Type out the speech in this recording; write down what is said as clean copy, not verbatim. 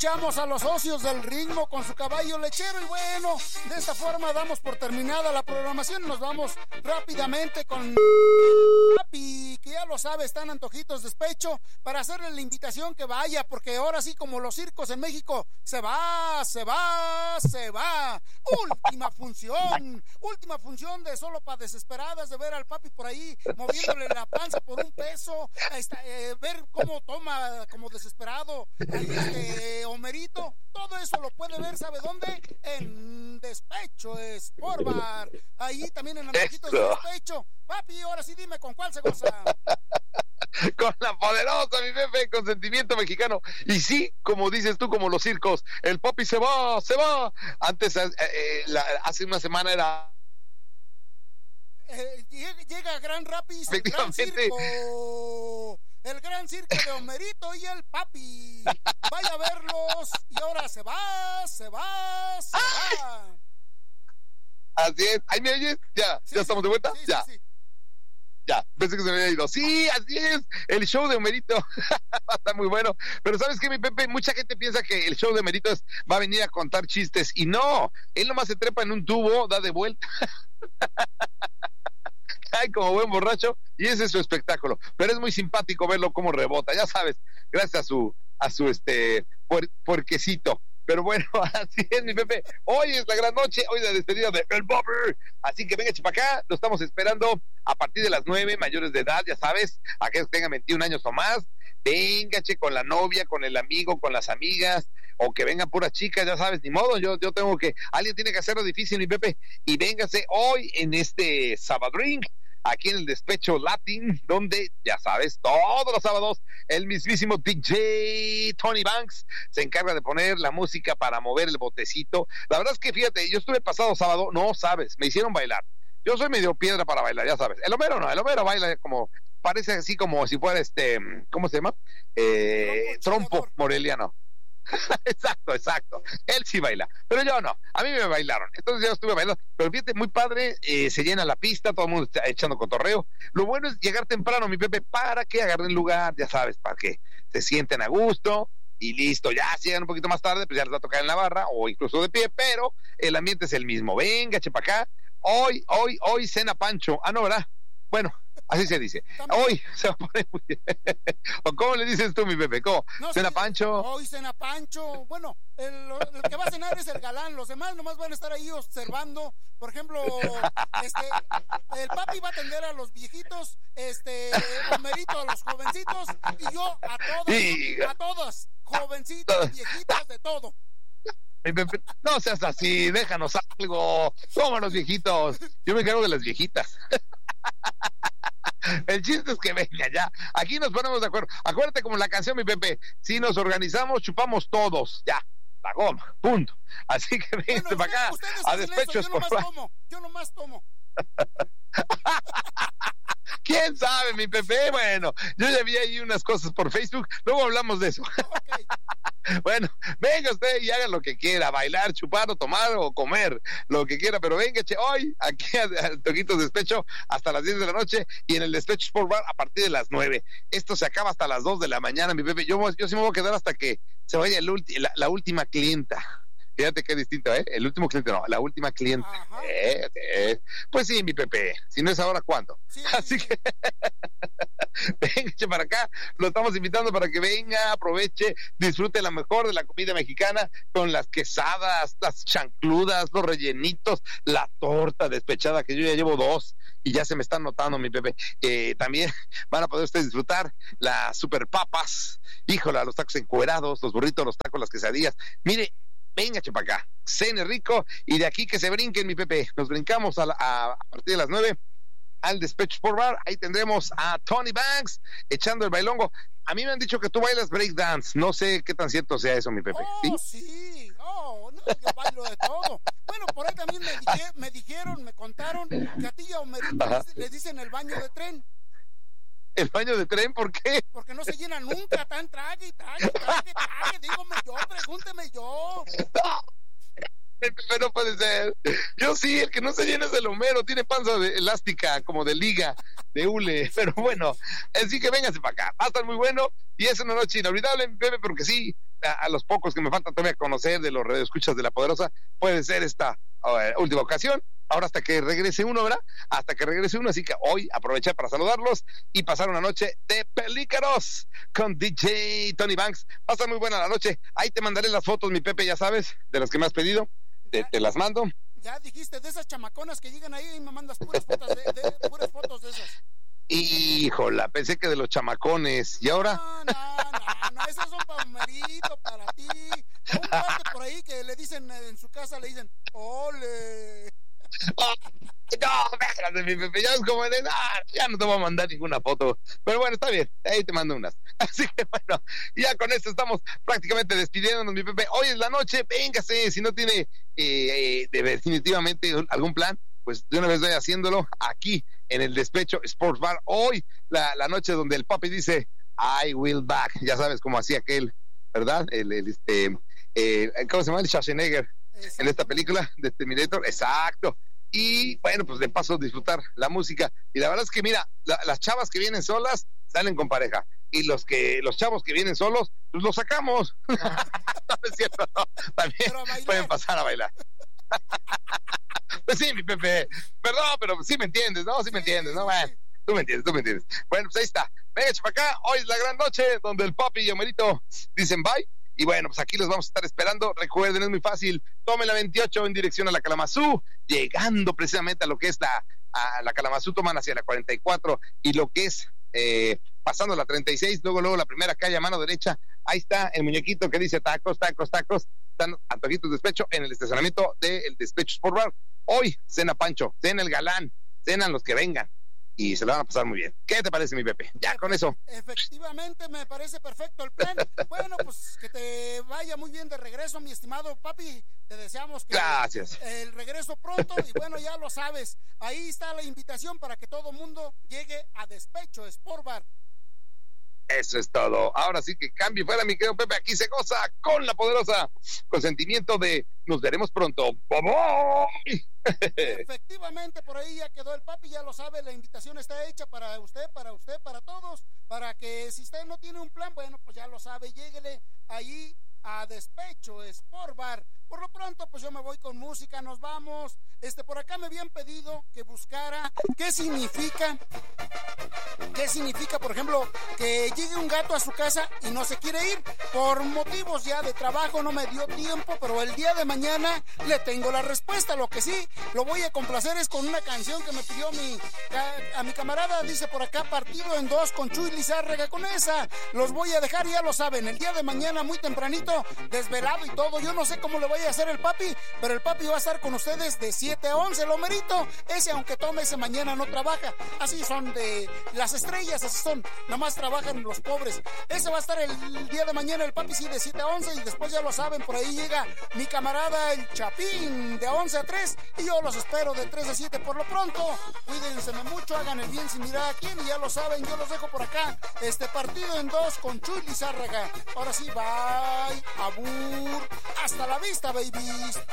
escuchamos a los socios del ritmo con su caballo lechero y bueno, de esta forma damos por terminada la programación. Nos vamos rápidamente con Papi, que ya lo sabe, están antojitos de despecho, para hacerle la invitación que vaya, porque ahora sí, como los circos en México, se va. Última función de Solo para Desesperadas, de ver al Papi por ahí moviéndole la panza por un peso, ver cómo toma como desesperado Homerito. Todo eso lo puede ver, ¿sabe dónde? En Despecho Sport Bar. Ahí también en Antojitos de Despecho. Papi, ahora sí dime con cuál se goza. Con la poderosa, mi Pepe, con sentimiento mexicano. Y sí, como dices tú, como los circos, el Papi se va. Antes, hace una semana era... llega Gran Rapids, el gran circo. El gran circo de Homerito y el Papi. Vaya a verlos. Y ahora se va. Así es. ¿Ahí me oyes? ¿Ya estamos de vuelta? Sí, ya. Sí. Ya, pensé que se me había ido. Sí, así es. El show de Homerito está muy bueno. Pero ¿sabes qué, mi Pepe? Mucha gente piensa que el show de Homerito va a venir a contar chistes. Y no. Él nomás se trepa en un tubo, da de vuelta. Ay, como buen borracho, y ese es su espectáculo. Pero es muy simpático verlo cómo rebota, ya sabes, gracias a su puerquecito. Pero bueno, así es, mi Pepe. Hoy es la gran noche, hoy la despedida de El Bobber. Así que venga para acá, lo estamos esperando a partir de las 9, mayores de edad, ya sabes, aquellos que tengan 21 años o más. Véngase con la novia, con el amigo, con las amigas, o que vengan puras chicas, ya sabes, ni modo, yo tengo que, alguien tiene que hacerlo difícil, mi Pepe, y véngase hoy en este Sabadrín, aquí en el Despecho Latin, donde, ya sabes, todos los sábados, el mismísimo DJ Tony Banks se encarga de poner la música para mover el botecito. La verdad es que, fíjate, yo estuve el pasado sábado, no sabes, me hicieron bailar. Yo soy medio piedra para bailar, ya sabes. El Homero no, el Homero baila como, parece así como si fuera ¿cómo se llama? Trompo moreliano. Exacto, él sí baila, pero yo no, a mí me bailaron, entonces yo estuve bailando, pero fíjate, muy padre, se llena la pista, todo el mundo está echando cotorreo. Lo bueno es llegar temprano, mi Pepe, para que agarren lugar, ya sabes, para que se sienten a gusto y listo. Ya si llegan un poquito más tarde, pues ya les va a tocar en la barra o incluso de pie, pero el ambiente es el mismo. Venga, chepa acá, hoy cena Pancho, no, ¿verdad? Bueno, así se dice. Hoy se va a poner muy bien. ¿O cómo le dices tú, mi Pepe? ¿Cómo? No, ¿Cena sí, Pancho? Hoy cena Pancho. Bueno, el que va a cenar es el galán. Los demás nomás van a estar ahí observando. Por ejemplo, el Papi va a atender a los viejitos, Homerito a los jovencitos, y yo a todas, jovencitos, viejitas, de todo. No seas así, déjanos algo. Somos los viejitos. Yo me encargo de las viejitas. El chiste es que venga ya. Aquí nos ponemos de acuerdo. Acuérdate como la canción, mi Pepe. Si nos organizamos, chupamos todos. Ya, la goma, punto. Así que vénganse para acá. A Despecho Sport Bar. Yo nomás tomo. ¿Quién sabe, mi Pepe? Bueno, yo ya vi ahí unas cosas por Facebook. Luego hablamos de eso. Okay. Bueno, venga usted y haga lo que quiera, bailar, chupar o tomar o comer, lo que quiera, pero venga, hoy aquí al Toquitos Despecho hasta las 10 de la noche y en el Despecho Sport Bar a partir de las 9. Esto se acaba hasta las 2 de la mañana, mi Pepe. Yo sí me voy a quedar hasta que se vaya la última clienta. Fíjate qué distinto, el último cliente, no, la última clienta. Pues sí, mi Pepe, si no es ahora, ¿cuándo? Sí. Así que venga para acá, lo estamos invitando para que venga, aproveche, disfrute la mejor de la comida mexicana con las quesadas, las chancludas, los rellenitos, la torta despechada, que yo ya llevo 2 y ya se me están notando, mi Pepe. También van a poder ustedes disfrutar las super papas, híjola, los tacos encuerados, los burritos, los tacos, las quesadillas. Mire, venga, para acá, cene rico, y de aquí que se brinquen, mi Pepe. Nos brincamos a partir de las 9 al Despecho Sport Bar. Ahí tendremos a Tony Banks echando el bailongo. A mí me han dicho que tú bailas breakdance. No sé qué tan cierto sea eso, mi Pepe. Sí. No, yo bailo de todo. Bueno, por ahí también me contaron que a ti y a Homerito les dicen el baño de tren. ¿El baño de tren? ¿Por qué? Porque no se llena nunca, tan trague. Dígame yo, pregúnteme yo. No puede ser. Yo sí, el que no se llena es el Homero, tiene panza de elástica, como de liga, de hule, pero bueno, así que véngase para acá, va a estar muy bueno, y es una noche inolvidable, mi Pepe, porque sí, a los pocos que me falta todavía conocer de los radioescuchas de La Poderosa, puede ser esta última ocasión. Ahora hasta que regrese uno, ¿verdad? Hasta que regrese uno, así que hoy aproveché para saludarlos y pasar una noche de pelícanos con DJ Tony Banks. Va a estar muy buena la noche. Ahí te mandaré las fotos, mi Pepe, ya sabes, de las que me has pedido. Te las mando. Ya dijiste, de esas chamaconas que llegan ahí y me mandas puras fotos puras fotos de esas. Híjola, pensé que de los chamacones. ¿Y ahora? No, esos son para Homerito, para ti. Para un parte por ahí que le dicen en su casa, le dicen, ¡ole! Oh, no, espérate, mi Pepe, ya es como de, ya no te voy a mandar ninguna foto, pero bueno, está bien, ahí te mando unas. Así que bueno, ya con esto estamos prácticamente despidiéndonos, mi Pepe. Hoy es la noche, véngase, si no tiene definitivamente algún plan, pues de una vez voy haciéndolo aquí en el Despecho Sports Bar. Hoy la noche donde el papi dice I will back, ya sabes, como hacía aquel, ¿verdad? ¿Cómo se llama? El Schwarzenegger en esta película de Terminator, exacto. Y bueno, pues de paso disfrutar la música. Y la verdad es que mira, las chavas que vienen solas salen con pareja. Y los chavos que vienen solos, pues los sacamos. No es cierto, no. También pueden pasar a bailar. Pues sí, mi Pepe, perdón, pero sí me entiendes, ¿no? Sí me entiendes, ¿no? Bueno, tú me entiendes. Bueno, pues ahí está. Venga, para acá, hoy es la gran noche donde el papi y Homerito dicen bye. Y bueno, pues aquí los vamos a estar esperando. Recuerden, es muy fácil. Tomen la 28 en dirección a la Kalamazoo, llegando precisamente a lo que es la Kalamazoo, toman hacia la 44 y lo que es pasando la 36, luego la primera calle a mano derecha. Ahí está el muñequito que dice tacos. Están antojitos de despecho en el estacionamiento del Despecho Sport Bar. Hoy cena Pancho, cena el galán, cenan los que vengan y se lo van a pasar muy bien. ¿Qué te parece, mi Pepe? Ya con eso. Efectivamente, me parece perfecto el plan. Bueno, pues que te vaya muy bien de regreso, mi estimado papi. Te deseamos que gracias. El regreso pronto y bueno, ya lo sabes. Ahí está la invitación para que todo mundo llegue a Despecho Sport Bar. Eso es todo. Ahora sí que cambie fuera, mi querido Pepe. Aquí se goza con La Poderosa, con sentimiento de nos veremos pronto. ¡Bye! Efectivamente, por ahí ya quedó el papi, ya lo sabe, la invitación está hecha para usted, para todos, para que si usted no tiene un plan, bueno, pues ya lo sabe, lléguele ahí a Despecho Sport Bar. Por lo pronto, pues yo me voy con música, nos vamos. Por acá me habían pedido que buscara qué significa, por ejemplo, que llegue un gato a su casa y no se quiere ir. Por motivos ya de trabajo no me dio tiempo, pero el día de mañana le tengo la respuesta. Lo que sí, lo voy a complacer es con una canción que me pidió a mi camarada, dice por acá, Partido en Dos con Chuy Lizárraga. Con esa los voy a dejar, ya lo saben, el día de mañana muy tempranito, desvelado y todo. Yo no sé cómo le voy a hacer el papi, pero el papi va a estar con ustedes de 7 a 11, el Homerito. Ese, aunque tome, ese mañana no trabaja. Así son de las estrellas, así son, nomás trabajan los pobres. Ese va a estar el día de mañana, el papi sí, de 7 a 11, y después ya lo saben, por ahí llega mi camarada el Chapín de 11 a 3, y yo los espero de 3 a 7. Por lo pronto, cuídense mucho, hagan el bien sin mirar a quién, y ya lo saben, yo los dejo por acá, Partido en Dos con Chuy Lizárraga. Ahora sí, bye, abur, hasta la vista, babies.